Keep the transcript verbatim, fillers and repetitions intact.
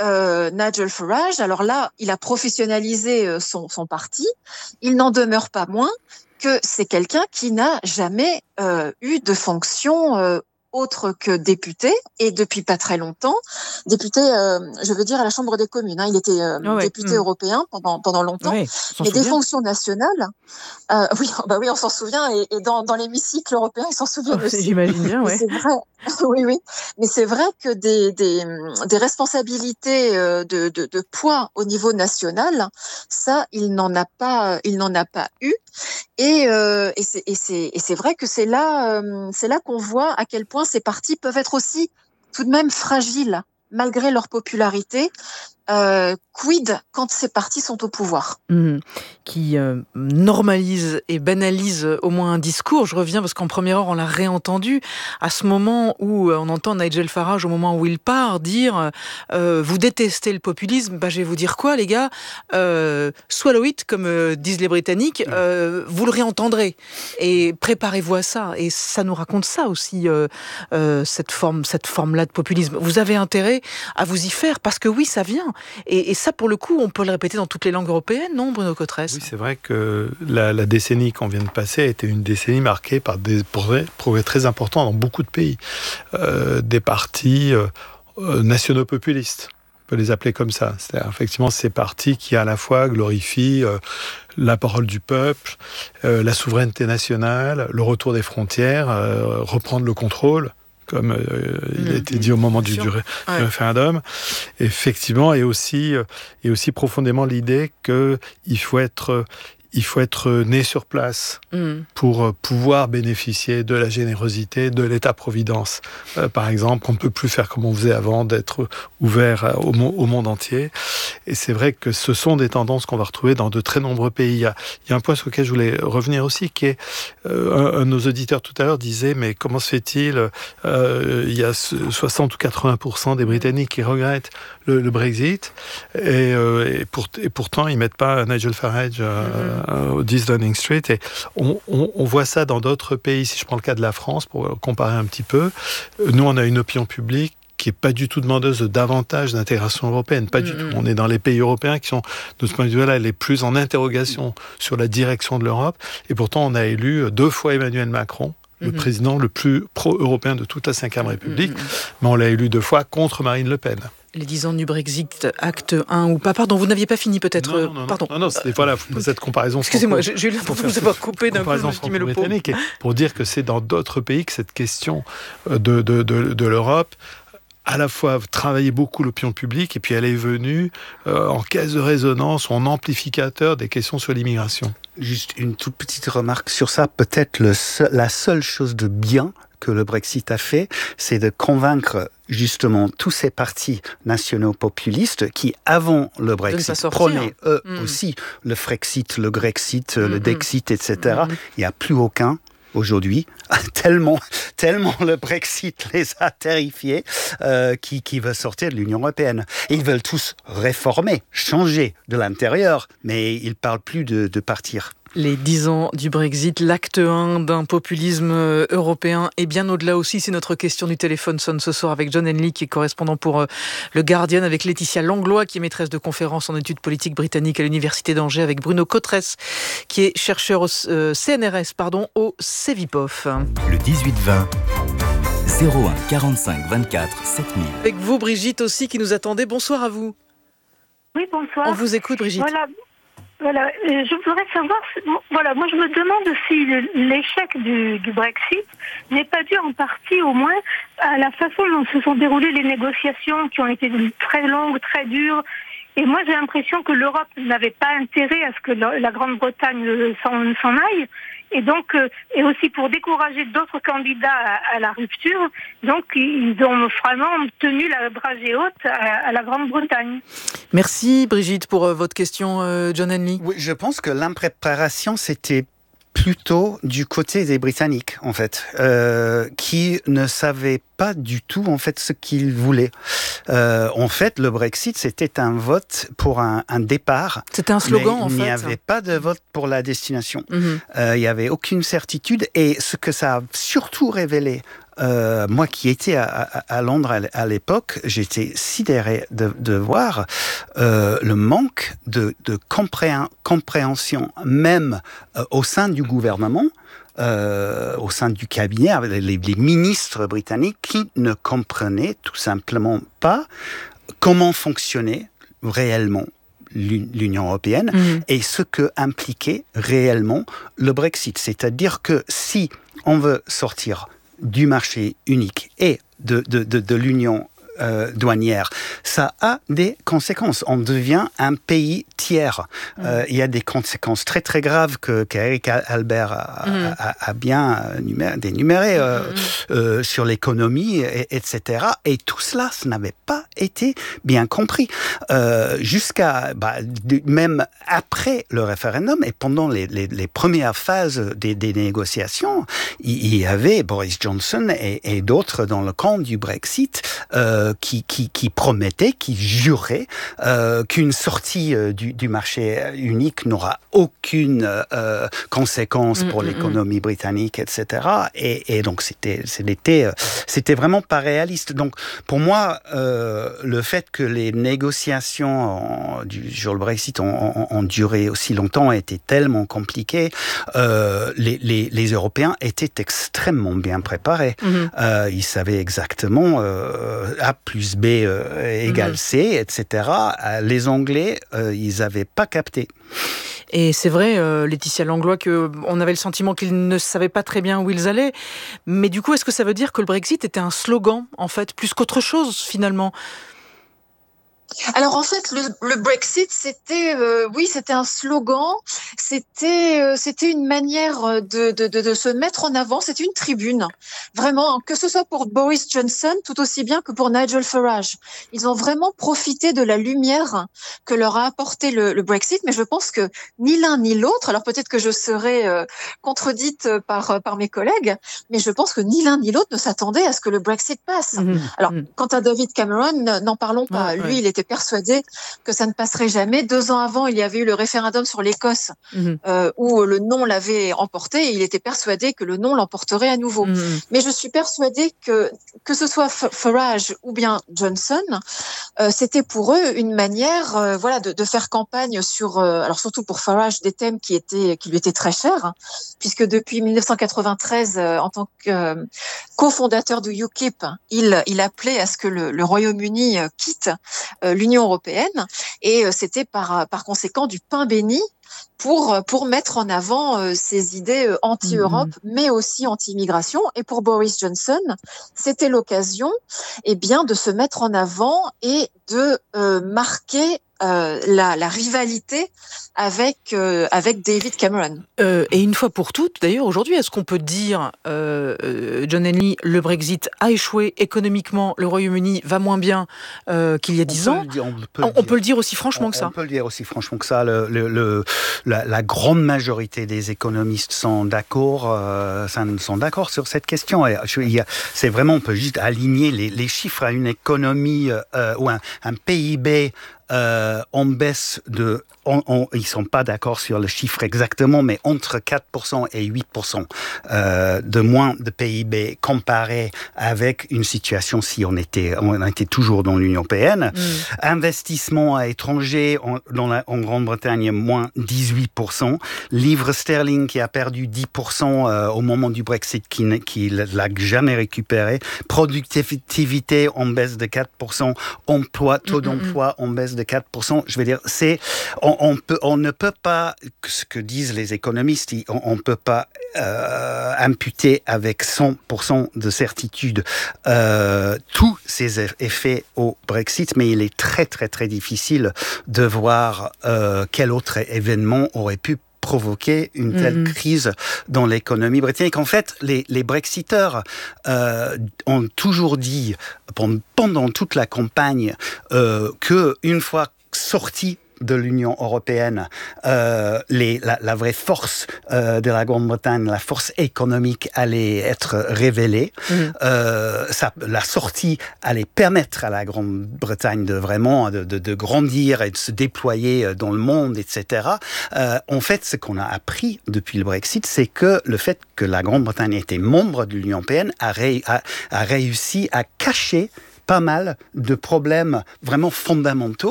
euh, Nigel Farage, alors là, il a professionnalisé euh, son, son parti. Il n'en demeure pas moins que c'est quelqu'un qui n'a jamais euh, eu de fonction euh, autre que député, et depuis pas très longtemps, député, euh, je veux dire, à la Chambre des communes. Hein, il était euh, Ah ouais. député mmh. européen pendant, pendant longtemps, Ouais, on s'en mais des souvient. fonctions nationales, euh, oui, bah oui, on s'en souvient, et, et dans, dans l'hémicycle européen, ils s'en Oh, souviennent aussi. j'imagine bien, Mais ouais. c'est vrai, oui, oui, mais c'est vrai que des, des, des responsabilités euh, de, de, de poids au niveau national, ça, il n'en a pas, il n'en a pas eu. Et, euh, et, c'est, et, c'est, et c'est vrai que c'est là, euh, c'est là qu'on voit à quel point ces partis peuvent être aussi tout de même fragiles, malgré leur popularité. Euh, quid quand ces partis sont au pouvoir? Mmh. Qui euh, normalise et banalise au moins un discours. Je reviens parce qu'en première heure, on l'a réentendu. À ce moment où euh, on entend Nigel Farage, au moment où il part, dire euh, vous détestez le populisme, bah, je vais vous dire quoi, les gars, euh, swallow it, comme euh, disent les Britanniques, euh, vous le réentendrez. Et préparez-vous à ça. Et ça nous raconte ça aussi, euh, euh, cette forme, cette forme-là de populisme. Vous avez intérêt à vous y faire parce que oui, ça vient. Et, et ça, pour le coup, on peut le répéter dans toutes les langues européennes, non, Bruno Cotresse ? Oui, c'est vrai que la, la décennie qu'on vient de passer a été une décennie marquée par des progrès, progrès très importants dans beaucoup de pays. Euh, des partis euh, nationaux populistes, on peut les appeler comme ça. C'est-à-dire, effectivement, ces partis qui, à la fois, glorifient euh, la parole du peuple, euh, la souveraineté nationale, le retour des frontières, euh, reprendre le contrôle, comme euh, il a été dit au moment du, du, du référendum, effectivement, et aussi, euh, et aussi profondément l'idée qu'il faut être, il faut être né sur place mm. pour pouvoir bénéficier de la générosité de l'État-providence. Euh, par exemple, on ne peut plus faire comme on faisait avant, d'être ouvert au, au monde entier. Et c'est vrai que ce sont des tendances qu'on va retrouver dans de très nombreux pays. Il y a, il y a un point sur lequel je voulais revenir aussi, qui est, euh, un, un de nos auditeurs tout à l'heure disait, mais comment se fait-il, euh, il y a soixante ou quatre-vingts pour cent des Britanniques qui regrettent le, le Brexit, et, euh, et, pour, et pourtant ils ne mettent pas Nigel Farage euh, mm-hmm. au dix Downing Street. Et on, on, on voit ça dans d'autres pays. Si je prends le cas de la France, pour comparer un petit peu, nous on a une opinion publique qui n'est pas du tout demandeuse de davantage d'intégration européenne, pas mmh. du tout. On est dans les pays européens qui sont, de ce point de vue-là, les plus en interrogation sur la direction de l'Europe. Et pourtant, on a élu deux fois Emmanuel Macron, le mmh. président le plus pro-européen de toute la cinquième République, mmh. mais on l'a élu deux fois contre Marine Le Pen. Les dix ans du Brexit, acte un ou pas. Pardon, vous n'aviez pas fini peut-être. Non, non, non, Pardon. non, non c'était voilà, cette comparaison. Excusez-moi, j'ai, j'ai eu l'impression de vous avoir coupé d'un coup, je me suis dit, mais le pauvre. Pour dire que c'est dans d'autres pays que cette question de, de, de, de l'Europe à la fois travailler beaucoup l'opinion publique, et puis elle est venue euh, en caisse de résonance ou en amplificateur des questions sur l'immigration. Juste une toute petite remarque sur ça. Peut-être le seul, la seule chose de bien que le Brexit a fait, c'est de convaincre justement tous ces partis nationaux populistes qui, avant le Brexit, prenaient eux mmh. aussi le Frexit, le Grexit, mmh. le Dexit, et cetera. Mmh. Il n'y a plus aucun aujourd'hui, tellement, tellement le Brexit les a terrifiés, euh, qui, qui veut sortir de l'Union européenne. Et ils veulent tous réformer, changer de l'intérieur, mais ils ne parlent plus de, de partir. Les dix ans du Brexit, l'acte un d'un populisme européen et bien au-delà aussi, c'est notre question du téléphone sonne ce soir avec John Henley qui est correspondant pour le Guardian, avec Laetitia Langlois qui est maîtresse de conférences en études politiques britanniques à l'Université d'Angers, avec Bruno Cotresse qui est chercheur au euh, C N R S, pardon, au Cevipof. Le dix-huit vingt, zéro un quarante-cinq vingt-quatre sept mille. Avec vous Brigitte aussi qui nous attendait, bonsoir à vous. Oui, bonsoir. On vous écoute Brigitte. Voilà. Voilà, je voudrais savoir, voilà, moi je me demande si l'échec du, du Brexit n'est pas dû en partie au moins à la façon dont se sont déroulées les négociations qui ont été très longues, très dures. Et moi j'ai l'impression que l'Europe n'avait pas intérêt à ce que la Grande-Bretagne s'en, s'en aille. Et donc, euh, et aussi pour décourager d'autres candidats à, à la rupture, donc ils ont vraiment tenu la dragée haute à, à la Grande-Bretagne. Merci Brigitte pour euh, votre question, euh, John Henley. Oui, je pense que l'impréparation, c'était plutôt du côté des Britanniques, en fait, euh, qui ne savaient pas du tout, en fait, ce qu'ils voulaient. Euh, en fait, le Brexit, c'était un vote pour un, un départ. C'était un slogan, en fait. Il n'y avait pas de vote pour la destination. Mm-hmm. Euh, il n'y avait aucune certitude. Et ce que ça a surtout révélé, Euh, moi qui étais à, à, à Londres à, à l'époque, j'étais sidéré de, de voir euh, le manque de, de compréhen, compréhension, même euh, au sein du gouvernement, euh, au sein du cabinet, avec les, les ministres britanniques qui ne comprenaient tout simplement pas comment fonctionnait réellement l'Union européenne mmh. et ce que impliquait réellement le Brexit. C'est-à-dire que si on veut sortir du marché unique et de, de, de, de l'union euh, douanière, ça a des conséquences. On devient un pays tiers. Mmh. Euh, il y a des conséquences très très graves que qu'Eric Albert a, mmh. a, a bien numéré, dénuméré euh, mmh. euh, sur l'économie, et, etc. Et tout cela, ça n'avait pas été bien compris. Euh, jusqu'à, bah, même après le référendum et pendant les, les, les premières phases des, des négociations, il y avait Boris Johnson et, et d'autres dans le camp du Brexit euh, qui, qui, qui promettaient, qui juraient euh, qu'une sortie euh, du, du marché unique n'aura aucune euh, conséquence pour mmh, l'économie mmh. britannique, et cetera. Et, et donc c'était, c'était, c'était vraiment pas réaliste. Donc pour moi, euh, le fait que les négociations en, du, sur le Brexit ont, ont, ont duré aussi longtemps était tellement compliqué. Euh, les, les, les Européens étaient extrêmement bien préparés. Mmh. Euh, ils savaient exactement euh, A plus B euh, égale mmh. C, et cetera. Les Anglais, euh, ils n'avaient pas capté. Et c'est vrai, euh, Laetitia Langlois, qu'on avait le sentiment qu'ils ne savaient pas très bien où ils allaient. Mais du coup, est-ce que ça veut dire que le Brexit était un slogan, en fait, plus qu'autre chose, finalement ? Alors en fait, le, le Brexit, c'était, euh, oui, c'était un slogan, c'était, euh, c'était une manière de, de, de, de se mettre en avant, c'était une tribune, vraiment, que ce soit pour Boris Johnson, tout aussi bien que pour Nigel Farage. Ils ont vraiment profité de la lumière que leur a apporté le, le Brexit, mais je pense que ni l'un ni l'autre, alors peut-être que je serai euh, contredite par, par mes collègues, mais je pense que ni l'un ni l'autre ne s'attendait à ce que le Brexit passe. Mmh, alors, mmh. quant à David Cameron, n'en parlons pas. Ouais, Lui, ouais. il était persuadé que ça ne passerait jamais. Deux ans avant, il y avait eu le référendum sur l'Écosse, mmh. euh, où le non l'avait emporté, et il était persuadé que le non l'emporterait à nouveau. Mmh. Mais je suis persuadée que, que ce soit Farage ou bien Johnson, euh, c'était pour eux une manière, euh, voilà, de, de faire campagne sur, euh, alors surtout pour Farage, des thèmes qui étaient, qui lui étaient très chers, hein, puisque depuis dix-neuf cent quatre-vingt-treize, euh, en tant que euh, cofondateur du U K I P, il, il appelait à ce que le, le Royaume-Uni quitte euh, l'Union européenne, et euh, c'était par, par conséquent du pain béni pour, pour mettre en avant euh, ces idées euh, anti-Europe, mmh. mais aussi anti-immigration. Et pour Boris Johnson, c'était l'occasion, eh bien, de se mettre en avant et de euh, marquer euh, la, la rivalité avec, euh, avec David Cameron. Euh, et une fois pour toutes, d'ailleurs, aujourd'hui, est-ce qu'on peut dire, euh, John Henley, le Brexit a échoué économiquement, le Royaume-Uni va moins bien euh, qu'il y a dix ans? Dire, on, peut on, on peut le dire aussi franchement on, que ça. On peut le dire aussi franchement que ça. Le, le, le, la, la grande majorité des économistes sont d'accord, euh, sont d'accord sur cette question. Et je, il y a, c'est vraiment, on peut juste aligner les, les chiffres à une économie euh, ou un, un P I B Euh, en baisse de... On, on, ils ne sont pas d'accord sur le chiffre exactement, mais entre quatre pour cent et huit pour cent euh, de moins de P I B comparé avec une situation si on était, on était toujours dans l'Union européenne. Mm. Investissement à l'étranger en, dans la, en Grande-Bretagne, moins dix-huit pour cent. Livre sterling qui a perdu dix pour cent euh, au moment du Brexit, qui ne l'a jamais récupéré. Productivité en baisse de quatre pour cent. Emploi, taux mm-hmm. d'emploi en baisse de quatre pour cent. Je veux dire, c'est, on, on, peut, on ne peut pas, ce que disent les économistes, on ne peut pas euh, imputer avec cent pour cent de certitude euh, tous ces effets au Brexit, mais il est très très très difficile de voir euh, quel autre événement aurait pu provoquer une telle mmh. crise dans l'économie britannique. En fait, les, les Brexiteurs euh, ont toujours dit pendant toute la campagne euh, qu'une fois sortis de l'Union européenne, euh, les, la, la vraie force euh, de la Grande-Bretagne, la force économique allait être révélée. Mmh. Euh, ça, la sortie allait permettre à la Grande-Bretagne de vraiment de, de, de grandir et de se déployer dans le monde, et cetera. Euh, en fait, ce qu'on a appris depuis le Brexit, c'est que le fait que la Grande-Bretagne était membre de l'Union européenne a, ré, a, a réussi à cacher pas mal de problèmes vraiment fondamentaux